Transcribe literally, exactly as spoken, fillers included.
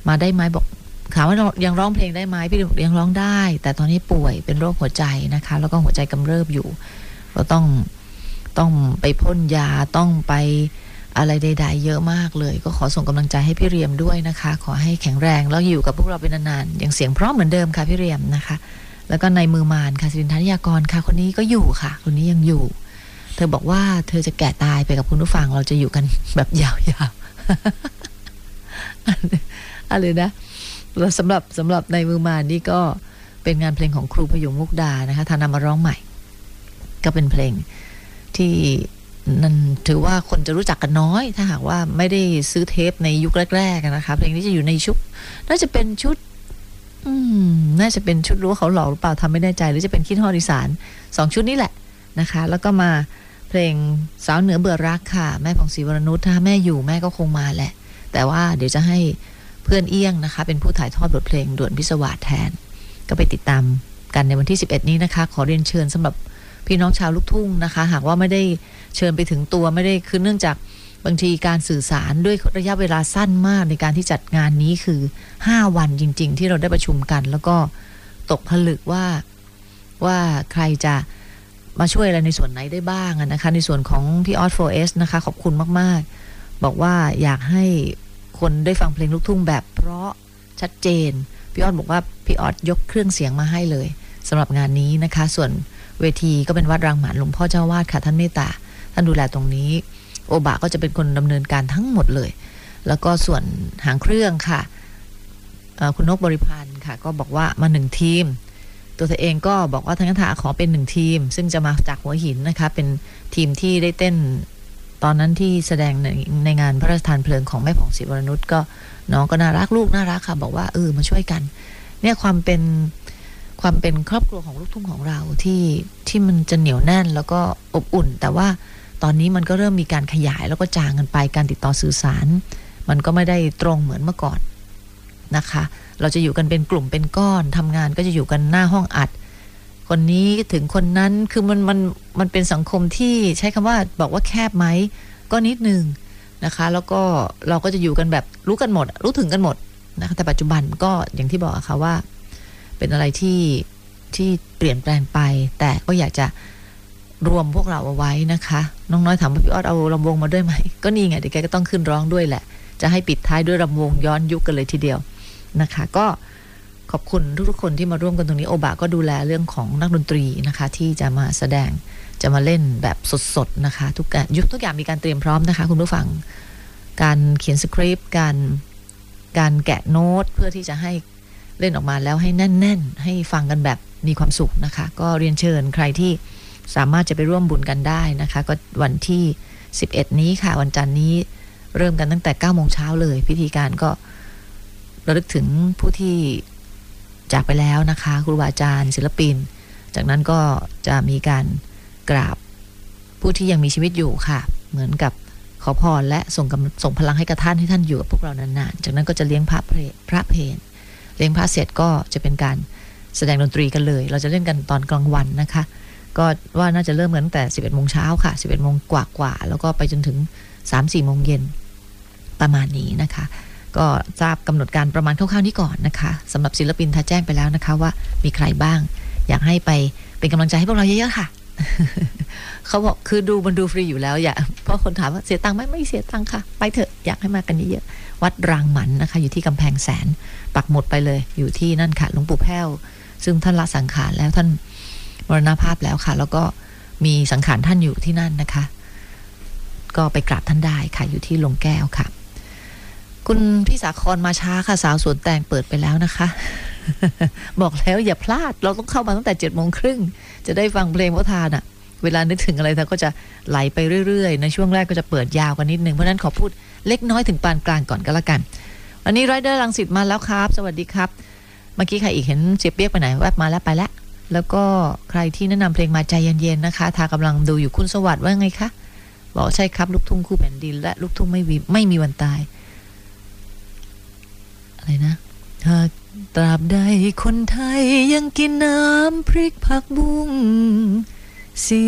มาได้ไหมบอกถามว่ายังร้องเพลงได้ไหมพี่บอกยังร้องได้แต่ตอนนี้ป่วยเป็นโรคหัวใจนะคะแล้วก็หัวใจกำเริบอยู่ก็ต้องต้องไปพ่นยาต้องไปอะไรใดๆเยอะมากเลยก็ขอส่งกำลังใจให้พี่เรียมด้วยนะคะขอให้แข็งแรงแล้วอยู่กับพวกเราเป็นนานๆยังเสียงเพราะเหมือนเดิมค่ะพี่เรียมนะคะแล้วก็ในมือมานค่ะสิรินทร์นิยากรค่ะคนนี้ก็อยู่ค่ะคนนี้ยังอยู่เธอบอกว่าเธอจะแก่ตายไปกับคุณผู้ฟังเราจะอยู่กันแบบยาวๆอะไรนะแล้วสำหรับสำหรับในมือมานนี่ก็เป็นงานเพลงของครูพยุงมุกดานะคะทานำมาร้องใหม่ก็เป็นเพลงที่นั่นถือว่าคนจะรู้จักกันน้อยถ้าหากว่าไม่ได้ซื้อเทปในยุคแรกๆนะคะเพลงนี้จะอยู่ในชุดน่าจะเป็นชุดอืมน่าจะเป็นชุดรู้ว่าเขาหลอกหรือเปล่าทำไม่แน่ใจหรือจะเป็นคิดฮอดอีสานสองชุดนี้แหละนะคะแล้วก็มาเพลงสาวเหนือเบื่อรักค่ะแม่ผ่องศรีวรนุชถ้าแม่อยู่แม่ก็คงมาแหละแต่ว่าเดี๋ยวจะให้เพื่อนเอี้ยงนะคะเป็นผู้ถ่ายทอดบทเพลงด่วนพิศวาสแทนก็ไปติดตามกันในวันที่สิบเอ็ดนี้นะคะขอเรียนเชิญสำหรับพี่น้องชาวลูกทุ่งนะคะหากว่าไม่ได้เชิญไปถึงตัวไม่ได้คือเนื่องจากบางทีการสื่อสารด้วยระยะเวลาสั้นมากในการที่จัดงานนี้คือห้าวันจริงๆที่เราได้ประชุมกันแล้วก็ตกผลึกว่าว่าใครจะมาช่วยอะไรในส่วนไหนได้บ้างนะคะในส่วนของพี่ออส โฟร์ เอส นะคะขอบคุณมากๆบอกว่าอยากให้คนได้ฟังเพลงลูกทุ่งแบบเพราะชัดเจนพี่ออสบอกว่าพี่ออสยกเครื่องเสียงมาให้เลยสำหรับงานนี้นะคะส่วนเวทีก็เป็นวัดรางหมันหลวงพ่อเจ้าวาดค่ะท่านเมตตาท่านดูแลตรงนี้โอบะก็จะเป็นคนดำเนินการทั้งหมดเลยแล้วก็ส่วนหางเครื่องค่ะคุณนกบริพันธ์ค่ะก็บอกว่ามาหนึ่งทีมตัวเธอเองก็บอกว่าทางคณะขอเป็นหนึ่งทีมซึ่งจะมาจากหัวหินนะคะเป็นทีมที่ได้เต้นตอนนั้นที่แสดงในในงานพระราชทานเพลิงของแม่ผ่องศรีวรนุชก็น้องก็น่ารักลูกน่ารักค่ะบอกว่าเออมาช่วยกันเนี่ยความเป็นความเป็นครอบครัวของลูกทุ่งของเราที่ที่มันจะเหนียวแน่นแล้วก็อบอุ่นแต่ว่าตอนนี้มันก็เริ่มมีการขยายแล้วก็จางกันไปการติดต่อสื่อสารมันก็ไม่ได้ตรงเหมือนเมื่อก่อนนะคะเราจะอยู่กันเป็นกลุ่มเป็นก้อนทำงานก็จะอยู่กันหน้าห้องอัดคนนี้ถึงคนนั้นคือมันมันมันเป็นสังคมที่ใช้คำว่าบอกว่าแคบไหมก็นิดนึงนะคะแล้วก็เราก็จะอยู่กันแบบรู้กันหมดรู้ถึงกันหมดนะคะแต่ปัจจุบันก็อย่างที่บอกค่ะว่าเป็นอะไรที่ที่เปลี่ยนแปลงไปแต่ก็อยากจะรวมพวกเราเอาไว้นะคะน้องน้อยถามว่าพี่ออสเอาลำวงมาด้วยไหมก็นี่ไงเดี๋ยวแกก็ต้องขึ้นร้องด้วยแหละจะให้ปิดท้ายด้วยลำวงย้อนยุคกันเลยทีเดียวนะคะก็ขอบคุณทุกๆคนที่มาร่วมกันตรงนี้โอบะก็ดูแลเรื่องของนักดนตรีนะคะที่จะมาแสดงจะมาเล่นแบบสดๆนะคะทุกอย่างยุคทุกอย่างมีการเตรียมพร้อมนะคะคุณผู้ฟังการเขียนสคริปต์การการแกะโน้ตเพื่อที่จะให้เล่นออกมาแล้วให้แน่นๆให้ฟังกันแบบมีความสุขนะคะก็เรียนเชิญใครที่สามารถจะไปร่วมบุญกันได้นะคะก็วันที่สิบเอ็ดนี้ค่ะวันจันทร์นี้เริ่มกันตั้งแต่เก้าโมงเช้าเลยพิธีการก็ระลึกถึงผู้ที่จากไปแล้วนะคะครูบาอาจารย์ศิลปินจากนั้นก็จะมีการกราบผู้ที่ยังมีชีวิตอยู่ค่ะเหมือนกับขอพรและส่งกำส่งพลังให้กับท่านให้ท่านอยู่กับพวกเรานานๆจากนั้นก็จะเลี้ยงพระเพลพระเพลเลี้ยงพระเสร็จก็จะเป็นการแสดงดนตรีกันเลยเราจะเล่นกันตอนกลางวันนะคะก็ว่าน่าจะเริ่มกันตั้งแต่สิบเอ็ดโมงเช้าค่ะสิบเอ็ดโมงกว่าๆแล้วก็ไปจนถึง สามสี่โมงเย็นประมาณนี้นะคะก็ทราบกำหนดการประมาณคร่าวๆนี้ก่อนนะคะสำหรับศิลปินท่าแจ้งไปแล้วนะคะว่ามีใครบ้างอยากให้ไปเป็นกำลังใจให้พวกเราเยอะๆค่ะ เขาบอกคือดูมันดูฟรีอยู่แล้วอย่าเพราะคนถามว่าเสียตังค์ไหมไม่เสียตังค์ค่ะไปเถอะอยากให้มากันเยอะๆวัดรางหมันนะคะอยู่ที่กำแพงแสนปักหมุดไปเลยอยู่ที่นั่นค่ะหลวงปู่แพ้วซึ่งท่านละสังขารแล้วท่านมรณภาพแล้วค่ะแล้วก็มีสังขารท่านอยู่ที่นั่นนะคะก็ไปกราบท่านได้ค่ะอยู่ที่ลงแก้วค่ะคุณพี่สาครมาช้าค่ะสาวสวนแตงเปิดไปแล้วนะคะ บอกแล้วอย่าพลาดเราต้องเข้ามาตั้งแต่เจ็ดโมงครึ่งจะได้ฟังเพลงพระทานอะเวลานึกถึงอะไรเธอก็จะไหลไปเรื่อยๆในช่วงแรกก็จะเปิดยาวกันนิดนึงเพราะนั้นขอพูดเล็กน้อยถึงปานกลางก่อนก็แล้วกันวันนี้ไรเดอร์รังสิตมาแล้วครับสวัสดีครับเมื่อกี้ใครอีกเห็นเจี๊ยบเปียกไปไหนแวบมาแล้วไปแล้วแล้วก็ใครที่แนะนำเพลงมาใจเย็นๆนะคะทากำลังดูอยู่คุณสวัสดิ์ว่าไงคะบอกใช่ครับลูกทุ่งคู่แผ่นดินและลูกทุ่งไม่มีไม่มีวันตายอะไรนะหากตราบใดคนไทยยังกินน้ำพริกผักบุ้ง